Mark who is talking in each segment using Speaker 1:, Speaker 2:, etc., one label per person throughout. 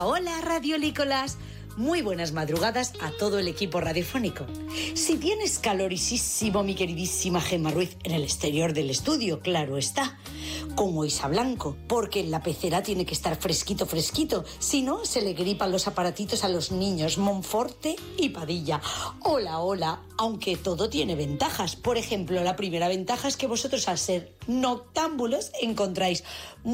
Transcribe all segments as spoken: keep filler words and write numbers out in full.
Speaker 1: Hola, radiolícolas. Muy buenas madrugadas a todo el equipo radiofónico. Si tienes calorisísimo, mi queridísima Gemma Ruiz, en el exterior del estudio, claro está, como Isa Blanco, porque en la pecera tiene que estar fresquito, fresquito, si no se le gripan los aparatitos a los niños Monforte y Padilla. Hola, hola, aunque todo tiene ventajas. Por ejemplo, la primera ventaja es que vosotros, al ser noctámbulos, encontráis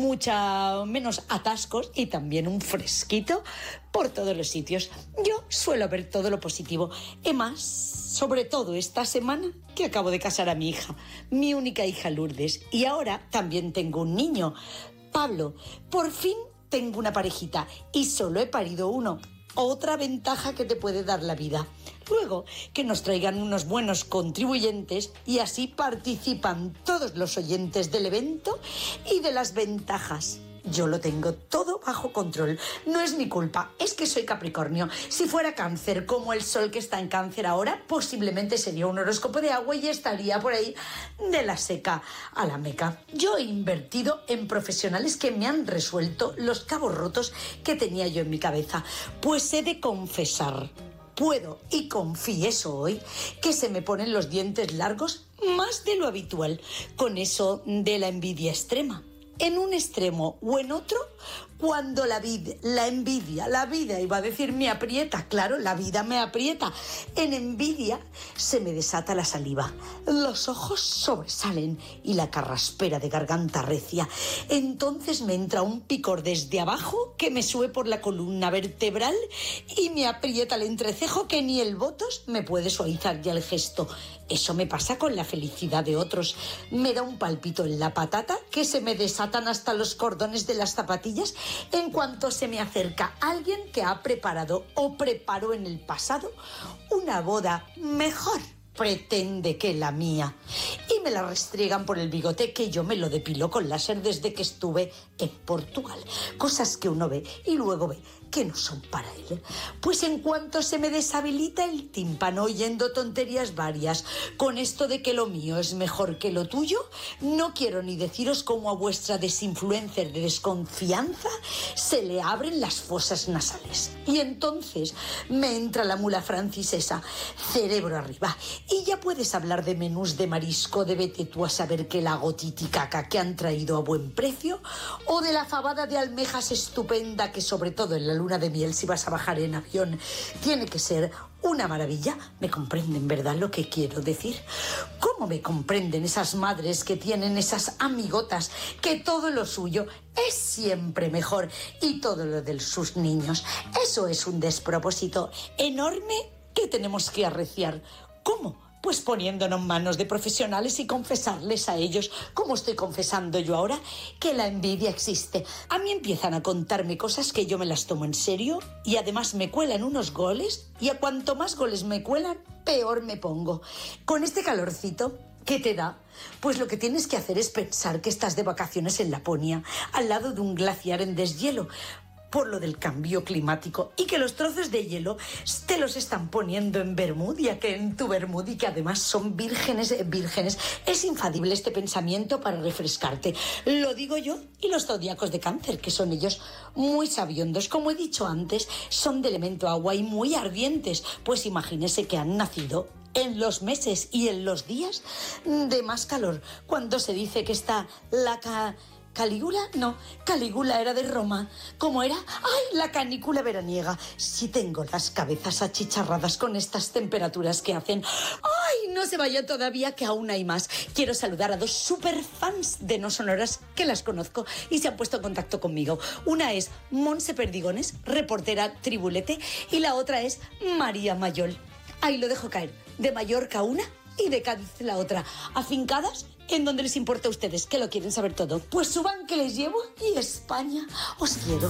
Speaker 1: mucha menos atascos y también un fresquito por todos los sitios. Yo suelo ver todo lo positivo. Y más, sobre todo esta semana que acabo de casar a mi hija, mi única hija Lourdes. Y ahora también tengo un niño, Pablo. Por fin tengo una parejita y solo he parido uno. Otra ventaja que te puede dar la vida. Luego, que nos traigan unos buenos contribuyentes y así participan todos los oyentes del evento y de las ventajas. Yo lo tengo todo bajo control. No es mi culpa, es que soy Capricornio. Si fuera Cáncer, como el sol que está en Cáncer ahora, posiblemente sería un horóscopo de agua y estaría por ahí de la seca a la meca. Yo he invertido en profesionales que me han resuelto los cabos rotos que tenía yo en mi cabeza. Pues he de confesar, puedo y confieso hoy que se me ponen los dientes largos más de lo habitual con eso de la envidia extrema. En un extremo o en otro, cuando la vida, la envidia, la vida, iba a decir me aprieta, claro, la vida me aprieta. En envidia se me desata la saliva, los ojos sobresalen y la carraspera de garganta recia. Entonces me entra un picor desde abajo que me sube por la columna vertebral y me aprieta el entrecejo que ni el botos me puede suavizar ya el gesto. Eso me pasa con la felicidad de otros. Me da un palpito en la patata que se me desatan hasta los cordones de las zapatillas en cuanto se me acerca alguien que ha preparado o preparó en el pasado una boda mejor, pretende, que la mía. Y me la restriegan por el bigote que yo me lo depilo con láser desde que estuve en Portugal. Cosas que uno ve y luego ve que no son para él. Pues en cuanto se me deshabilita el tímpano oyendo tonterías varias con esto de que lo mío es mejor que lo tuyo, no quiero ni deciros cómo a vuestra desinfluencer de desconfianza se le abren las fosas nasales. Y entonces me entra la mula francesa, cerebro arriba, y ya puedes hablar de menús de marisco, de vete tú a saber qué lago titicaca que han traído a buen precio, o de la fabada de almejas estupenda que, sobre todo en la luna de miel, si vas a bajar en avión, tiene que ser una maravilla. ¿Me comprenden, verdad, lo que quiero decir? ¿Cómo me comprenden esas madres que tienen esas amigotas que todo lo suyo es siempre mejor y todo lo de sus niños? Eso es un despropósito enorme que tenemos que arreciar. ¿Cómo? Pues poniéndonos en manos de profesionales y confesarles a ellos, como estoy confesando yo ahora, que la envidia existe. A mí empiezan a contarme cosas que yo me las tomo en serio y además me cuelan unos goles, y a cuanto más goles me cuelan, peor me pongo. Con este calorcito que te da, pues lo que tienes que hacer es pensar que estás de vacaciones en Laponia, al lado de un glaciar en deshielo, por lo del cambio climático, y que los trozos de hielo te los están poniendo en Bermudia, que en tu Bermuda, y que además son vírgenes, vírgenes. Es infalible este pensamiento para refrescarte. Lo digo yo y los zodiacos de Cáncer, que son ellos muy sabiondos. Como he dicho antes, son de elemento agua y muy ardientes. Pues imagínese que han nacido en los meses y en los días de más calor, cuando se dice que está la... Ca- ¿Calígula? No, Calígula era de Roma. ¿Cómo era? ¡Ay, la canícula veraniega! Si tengo las cabezas achicharradas con estas temperaturas que hacen. ¡Ay, no se vaya todavía, que aún hay más! Quiero saludar a dos superfans de No Sonoras que las conozco y se han puesto en contacto conmigo. Una es Monse Perdigones, reportera Tribulete, y la otra es María Mayol. Ahí lo dejo caer. De Mallorca una y de Cádiz la otra. Afincadas en donde les importa a ustedes, que lo quieren saber todo. Pues suban, que les llevo, y España, os quiero.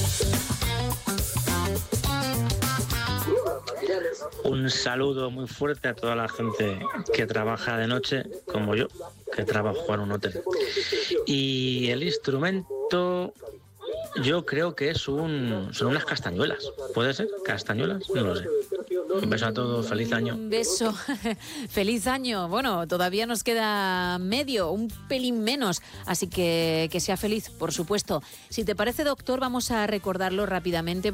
Speaker 2: Un saludo muy fuerte a toda la gente que trabaja de noche, como yo, que trabajo en un hotel. Y el instrumento Yo creo que es un, son unas castañuelas. ¿Puede ser? ¿Castañuelas? No lo sé. Un beso a todos, feliz año.
Speaker 3: Un beso, feliz año. Bueno, todavía nos queda medio, un pelín menos, así que que sea feliz, por supuesto. Si te parece, doctor, vamos a recordarlo rápidamente.